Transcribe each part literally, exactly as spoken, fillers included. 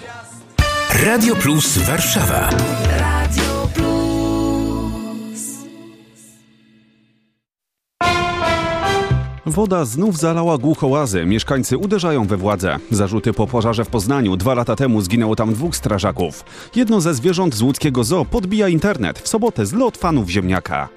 Radio Plus Warszawa. Radio Plus. Woda znów zalała Głuchołazy. Mieszkańcy uderzają we władzę. Zarzuty po pożarze w Poznaniu. Dwa lata temu zginęło tam dwóch strażaków. Jedno ze zwierząt z łódzkiego zoo podbija internet. W sobotę zlot fanów ziemniaka.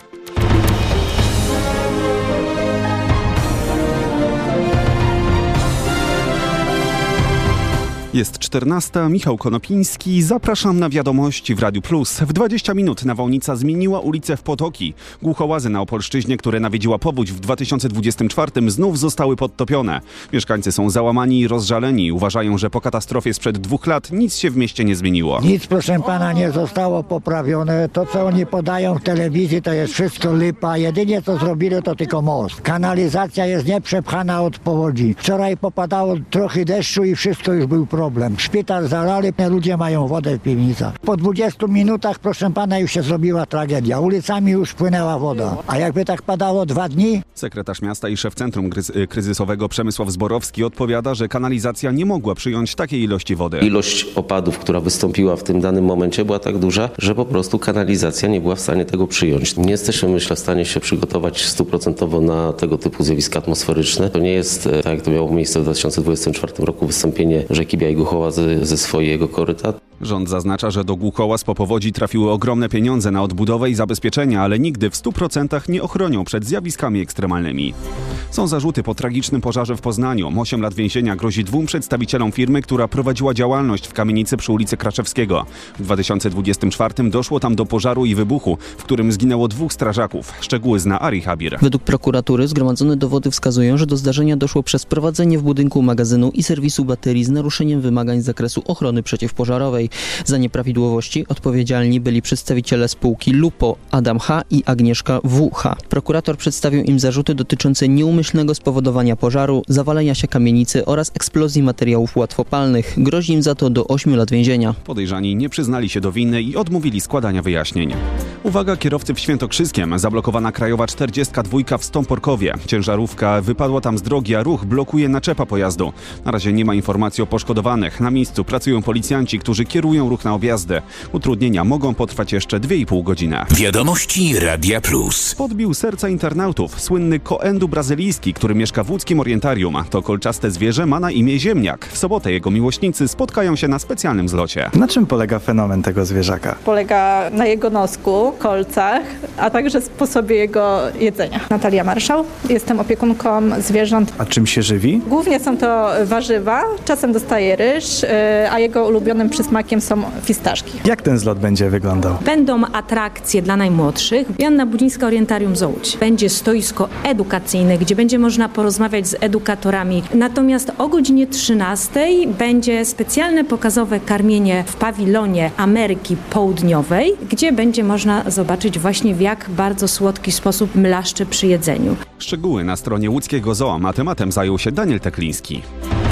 Jest czternasta, Michał Konopiński. Zapraszam na wiadomości w Radiu Plus. W dwadzieścia minut nawałnica zmieniła ulicę w Potoki. Głuchołazy na Opolszczyźnie, które nawiedziła powódź w dwa tysiące dwudziestym czwartym, znów zostały podtopione. Mieszkańcy są załamani i rozżaleni. Uważają, że po katastrofie sprzed dwóch lat nic się w mieście nie zmieniło. Nic, proszę pana, nie zostało poprawione. To, co oni podają w telewizji, to jest wszystko lipa. Jedynie co zrobili, to tylko most. Kanalizacja jest nieprzepchana od powodzi. Wczoraj popadało trochę deszczu i wszystko już był problem. Szpital zalali, ludzie mają wodę w piwnicach. Po dwudziestu minutach, proszę pana, już się zrobiła tragedia. Ulicami już płynęła woda. A jakby tak padało dwa dni... Sekretarz miasta i szef Centrum Kryzysowego Przemysław Zborowski odpowiada, że kanalizacja nie mogła przyjąć takiej ilości wody. Ilość opadów, która wystąpiła w tym danym momencie, była tak duża, że po prostu kanalizacja nie była w stanie tego przyjąć. Nie jesteśmy, myślę, w stanie się przygotować stuprocentowo na tego typu zjawiska atmosferyczne. To nie jest, tak jak to miało miejsce w dwa tysiące dwudziestym czwartym roku, wystąpienie rzeki Białej Głuchołazy ze swojego koryta. Rząd zaznacza, że do Głuchołaz po powodzi trafiły ogromne pieniądze na odbudowę i zabezpieczenia, ale nigdy w stu procentach nie ochronią przed zjawiskami ekstremalnymi. Są zarzuty po tragicznym pożarze w Poznaniu. osiem lat więzienia grozi dwóm przedstawicielom firmy, która prowadziła działalność w kamienicy przy ulicy Kraczewskiego. W dwa tysiące dwudziestym czwartym doszło tam do pożaru i wybuchu, w którym zginęło dwóch strażaków. Szczegóły zna Ari Habir. Według prokuratury zgromadzone dowody wskazują, że do zdarzenia doszło przez prowadzenie w budynku magazynu i serwisu baterii z naruszeniem wymagań z zakresu ochrony przeciwpożarowej. Za nieprawidłowości odpowiedzialni byli przedstawiciele spółki Lupo, Adam H. i Agnieszka W H. Prokurator przedstawił im zarzuty dotyczące nieumyślnego spowodowania pożaru, zawalenia się kamienicy oraz eksplozji materiałów łatwopalnych. Grozi im za to do ośmiu lat więzienia. Podejrzani nie przyznali się do winy i odmówili składania wyjaśnień. Uwaga kierowcy w Świętokrzyskiem. Zablokowana krajowa czterdziestka dwa w Stąporkowie. Ciężarówka wypadła tam z drogi, a ruch blokuje naczepa pojazdu. Na razie nie ma informacji o poszkodowanych. Na miejscu pracują policjanci, którzy kierują ruch na objazdy. Utrudnienia mogą potrwać jeszcze dwie i pół godziny. Wiadomości Radia Plus. Podbił serca internautów. Słynny koendu brazylijski, który mieszka w łódzkim orientarium. To kolczaste zwierzę ma na imię Ziemniak. W sobotę jego miłośnicy spotkają się na specjalnym zlocie. Na czym polega fenomen tego zwierzaka? Polega na jego nosku, kolcach, a także sposobie jego jedzenia. Natalia Marszał. Jestem opiekunką zwierząt. A czym się żywi? Głównie są to warzywa, czasem dostaje ryż, a jego ulubionym przysmakiem są fistaszki. Jak ten zlot będzie wyglądał? Będą atrakcje dla najmłodszych. Joanna Budzińska, Orientarium Zoo Łódź. Będzie stoisko edukacyjne, gdzie będzie można porozmawiać z edukatorami. Natomiast o godzinie trzynastej będzie specjalne pokazowe karmienie w pawilonie Ameryki Południowej, gdzie będzie można zobaczyć właśnie, w jak bardzo słodki sposób mlaszcze przy jedzeniu. Szczegóły na stronie łódzkiego zoo, a tematem zajął się Daniel Tekliński.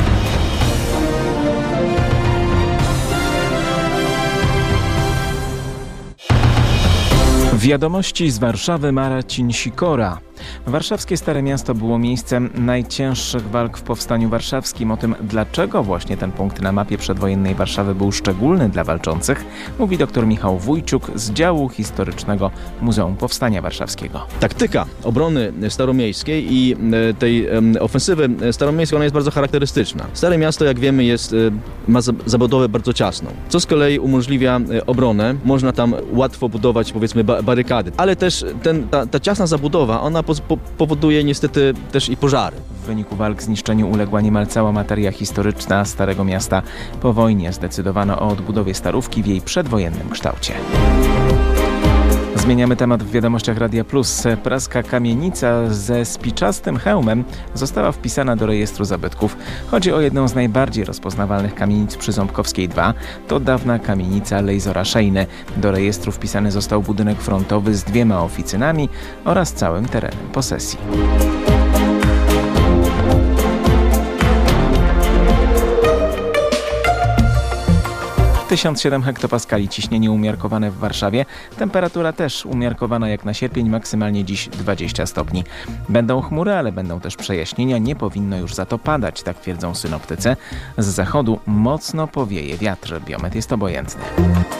Wiadomości z Warszawy, Marcin Sikora. Warszawskie Stare Miasto było miejscem najcięższych walk w Powstaniu Warszawskim. O tym, dlaczego właśnie ten punkt na mapie przedwojennej Warszawy był szczególny dla walczących, mówi dr Michał Wójciuk z działu historycznego Muzeum Powstania Warszawskiego. Taktyka obrony staromiejskiej i tej ofensywy staromiejskiej, ona jest bardzo charakterystyczna. Stare Miasto, jak wiemy, jest, ma zabudowę bardzo ciasną, co z kolei umożliwia obronę. Można tam łatwo budować, powiedzmy, barykady, ale też ten, ta, ta ciasna zabudowa, ona po, po, powoduje niestety też i pożary. W wyniku walk zniszczeniu uległa niemal cała materia historyczna Starego Miasta. Po wojnie zdecydowano o odbudowie Starówki w jej przedwojennym kształcie. Zmieniamy temat w wiadomościach Radia Plus. Praska kamienica ze spiczastym hełmem została wpisana do rejestru zabytków. Chodzi o jedną z najbardziej rozpoznawalnych kamienic przy Ząbkowskiej dwa. To dawna kamienica Lejzora Szejny. Do rejestru wpisany został budynek frontowy z dwiema oficynami oraz całym terenem posesji. tysiąc siedem hektopaskali, ciśnienie umiarkowane w Warszawie. Temperatura też umiarkowana jak na sierpień, maksymalnie dziś dwadzieścia stopni. Będą chmury, ale będą też przejaśnienia. Nie powinno już za to padać, tak twierdzą synoptycy. Z zachodu mocno powieje wiatr. Biometr jest obojętny.